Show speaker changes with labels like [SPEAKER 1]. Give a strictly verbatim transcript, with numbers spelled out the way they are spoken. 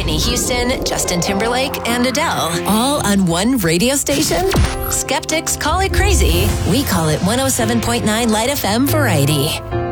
[SPEAKER 1] Whitney Houston, Justin Timberlake, and Adele, all on one radio station? Skeptics call it crazy. We call it one oh seven point nine Light F M Variety.